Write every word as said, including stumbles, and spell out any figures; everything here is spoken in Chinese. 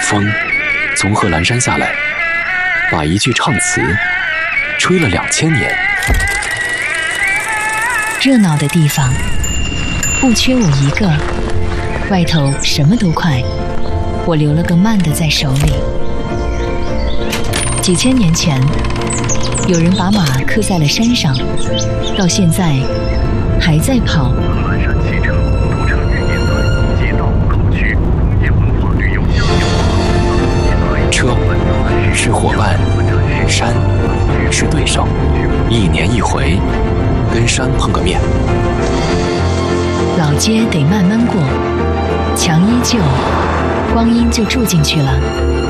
风从贺兰山下来，把一句唱词吹了两千年。 热闹的地方不缺我一个，外头什么都快，我留了个慢的在手里。几千年前，有人把马刻在了山上，到现在还在跑。 贺兰山汽车、土车运营在街道、口区、工业文化旅游交流。 车是伙伴，山是对手，一年一回，跟山碰个面。 老街得慢慢过，墙依旧，光阴就住进去了。